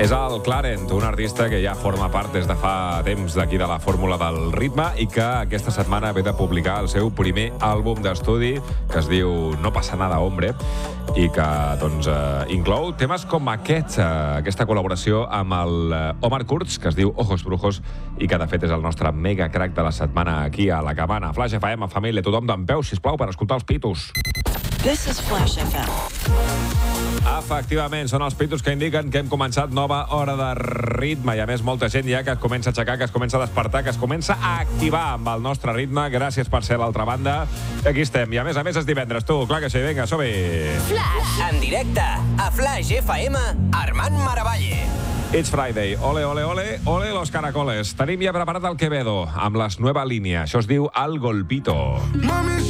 És el Clarent, un artista que ja forma part des de fa temps d'aquí de la fórmula del ritme i que aquesta setmana ve de publicar el seu primer àlbum d'estudi, que es diu No pasa nada, hombre, i que doncs, inclou temes com aquesta col·laboració amb el Omar Kurz, que es diu Ojos Brujos, i que de fet és el nostre mega crack de la setmana aquí a la Cabana. Flash FM, família, tothom d'en peu, sisplau, per escoltar els pitos. This is Flash FM. Efectivament, són els pitos que indiquen que hem començat nova hora de ritme i a més molta gent ja que es comença a aixecar, que es comença a despertar, que es comença a activar amb el nostre ritme. Gràcies per ser a l'altra banda. Aquí estem. I a més és divendres, tu. Clar que sí, vinga, som-hi. Flash. En directe a Flash FM, Armand Maravalle. It's Friday. Ole, ole, ole, ole los caracoles. Tenim ja preparat el Quevedo amb la nova línia. Això es diu Al Golpito. Mami,